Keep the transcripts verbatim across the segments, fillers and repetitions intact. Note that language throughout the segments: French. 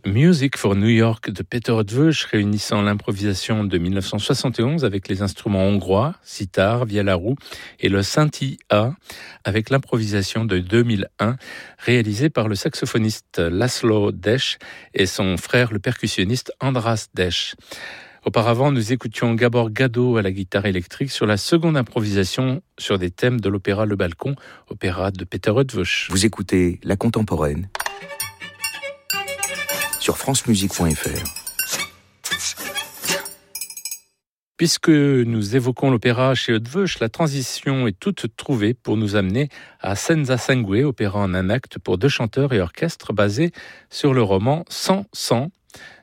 Music for New York de Peter Eötvös, réunissant l'improvisation de dix-neuf cent soixante et onze avec les instruments hongrois, sitar, vielle-à-roue et le synthi-A, avec l'improvisation de deux mille un réalisée par le saxophoniste László Dess et son frère le percussionniste András Dess. Auparavant, nous écoutions Gabor Gado à la guitare électrique sur la seconde improvisation sur des thèmes de l'opéra Le Balcon, opéra de Peter Eötvös. Vous écoutez La Contemporaine sur france musique point f r. Puisque nous évoquons l'opéra chez Eötvös, la transition est toute trouvée pour nous amener à Senza Sangue, opéra en un acte pour deux chanteurs et orchestre basé sur le roman Sans Sang,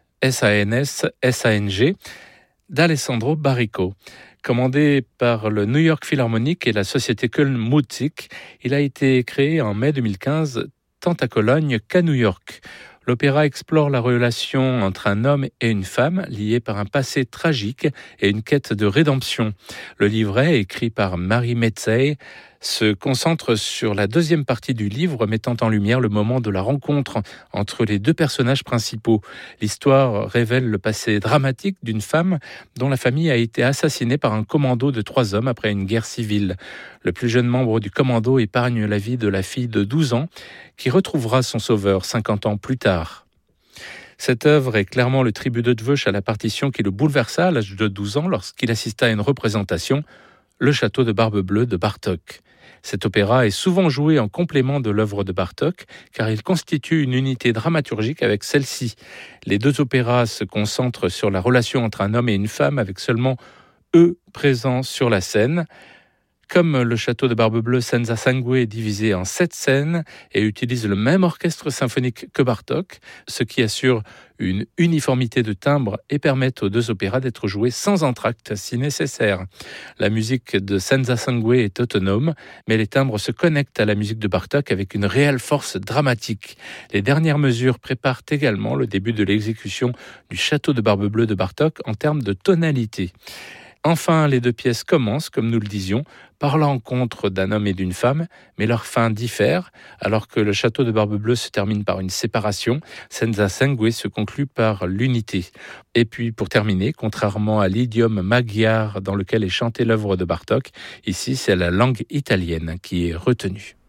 S A N S S A N G, d'Alessandro Baricco. Commandé par le New York Philharmonic et la société Köln Musik, il a été créé en mai deux mille quinze, tant à Cologne qu'à New York. L'opéra explore la relation entre un homme et une femme liés par un passé tragique et une quête de rédemption. Le livret, écrit par Marie Metzey, se concentre sur la deuxième partie du livre, mettant en lumière le moment de la rencontre entre les deux personnages principaux. L'histoire révèle le passé dramatique d'une femme dont la famille a été assassinée par un commando de trois hommes après une guerre civile. Le plus jeune membre du commando épargne la vie de la fille de douze ans qui retrouvera son sauveur cinquante ans plus tard. Cette œuvre est clairement le tribut d'Eötvös à la partition qui le bouleversa à l'âge de douze ans lorsqu'il assista à une représentation, Le Château de Barbe-Bleue de Bartók. Cet opéra est souvent joué en complément de l'œuvre de Bartók, car il constitue une unité dramaturgique avec celle-ci. Les deux opéras se concentrent sur la relation entre un homme et une femme, avec seulement eux présents sur la scène. Comme le château de Barbe-Bleue, Senza Sangue est divisé en sept scènes et utilise le même orchestre symphonique que Bartók, ce qui assure une uniformité de timbre et permet aux deux opéras d'être joués sans entracte si nécessaire. La musique de Senza Sangue est autonome, mais les timbres se connectent à la musique de Bartók avec une réelle force dramatique. Les dernières mesures préparent également le début de l'exécution du château de Barbe-Bleue de Bartók en termes de tonalité. Enfin, les deux pièces commencent, comme nous le disions, par la rencontre d'un homme et d'une femme, mais leurs fins diffèrent. Alors que le château de Barbe-Bleue se termine par une séparation, Senza Sangue se conclut par l'unité. Et puis, pour terminer, contrairement à l'idiome magyar dans lequel est chantée l'œuvre de Bartók, ici c'est la langue italienne qui est retenue.